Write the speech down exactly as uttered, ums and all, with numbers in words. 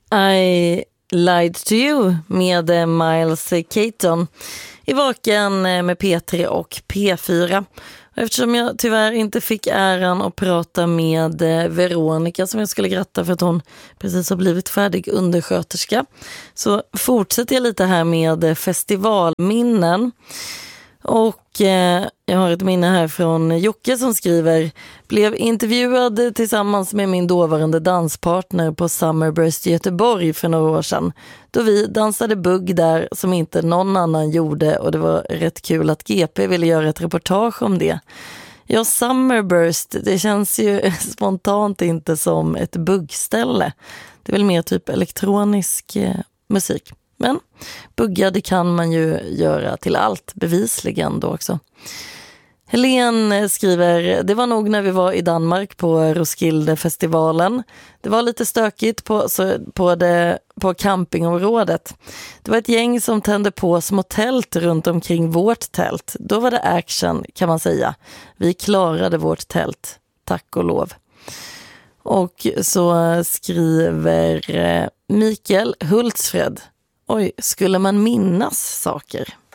I Lied to You med Miles Caton i Vaken med P tre och P fyra. Eftersom jag tyvärr inte fick äran att prata med Veronica som jag skulle gratta för att hon precis har blivit färdig undersköterska, så fortsätter jag lite här med festivalminnen. Och eh, jag har ett minne här från Jocke som skriver: blev intervjuad tillsammans med min dåvarande danspartner på Summerburst i Göteborg för några år sedan, då vi dansade bugg där som inte någon annan gjorde, och det var rätt kul att G P ville göra ett reportage om det. Ja, Summerburst, det känns ju spontant inte som ett buggställe. Det är väl mer typ elektronisk eh, musik. Men bugga, det kan man ju göra till allt, bevisligen då också. Helen skriver: det var nog när vi var i Danmark på Roskildefestivalen. Det var lite stökigt på, så, på, det, på campingområdet. Det var ett gäng som tände på små tält runt omkring vårt tält. Då var det action, kan man säga. Vi klarade vårt tält, tack och lov. Och så skriver Mikael Hultsfred: oj, skulle man minnas saker?